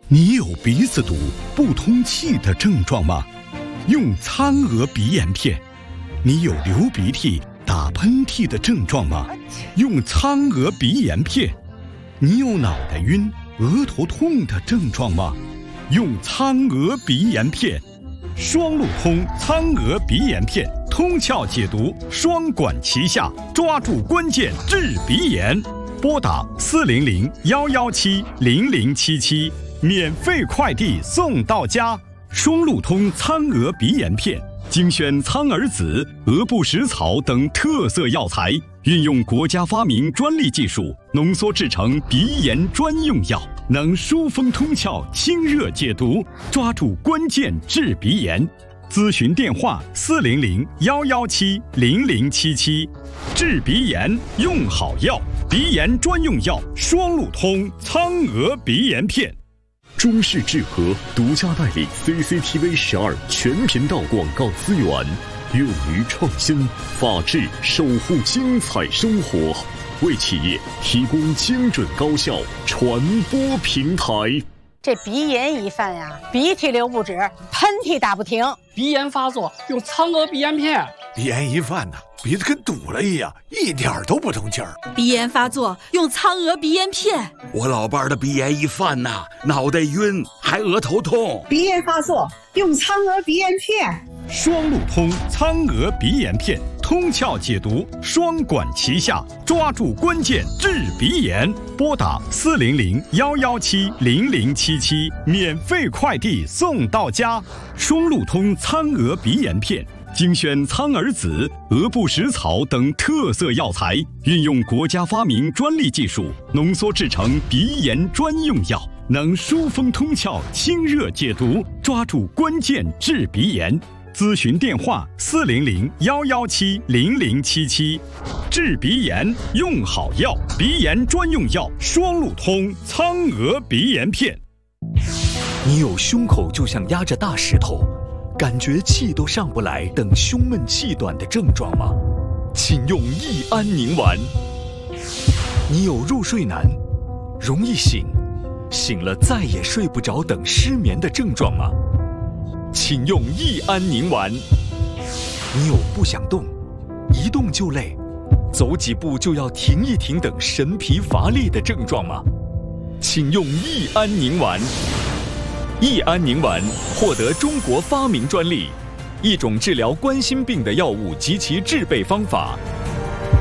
你有鼻子堵、不通气的症状吗？用苍娥鼻炎片。你有流鼻涕、打喷嚏的症状吗？用苍娥鼻炎片。你有脑袋晕、额头痛的症状吗？用苍娥鼻炎片。双路通苍娥鼻炎片，通窍解毒，双管齐下，抓住关键治鼻炎。拨打400-117-0077，免费快递送到家。双路通苍娥鼻炎片，精选苍耳子、鹅不食草等特色药材，运用国家发明专利技术，浓缩制成鼻炎专用药，能疏风通窍、清热解毒，抓住关键治鼻炎。咨询电话400-117-0077。治鼻炎用好药，鼻炎专用药双路通苍娥鼻炎片。 中视智和独家代理 CCTV12全频道广告资源，勇于创新，法治守护精彩生活，为企业提供精准高效传播平台。 这鼻炎一犯呀，鼻涕流不止，喷嚏打不停。 鼻炎发作用苍娥鼻炎片。 鼻炎一犯呢，鼻子跟堵了一样，一点都不通气儿。 鼻炎发作用苍娥鼻炎片。 我老伴儿的鼻炎一犯呐，脑袋晕，还额头痛。 鼻炎发作用苍娥鼻炎片。 双路通苍娥鼻炎片，通窍解毒，双管齐下，抓住关键治鼻炎。拨打400-117-0077，免费快递送到家。双路通苍娥鼻炎片，精选苍耳子、鹅不食草等特色药材，运用国家发明专利技术，浓缩制成鼻炎专用药，能疏风通窍、清热解毒，抓住关键治鼻炎。咨询电话400-117-0077。治鼻炎用好药，鼻炎专用药双路通苍娥鼻炎片。 你有胸口就像压着大石头，感觉气都上不来等胸闷气短的症状吗？请用益安宁丸。你有入睡难、容易醒了再也睡不着等失眠的症状吗？请用益安宁丸。你有不想动、一动就累、走几步就要停一停等神疲乏力的症状吗？请用益安宁丸。益安宁丸获得中国发明专利，一种治疗冠心病的药物及其制备方法，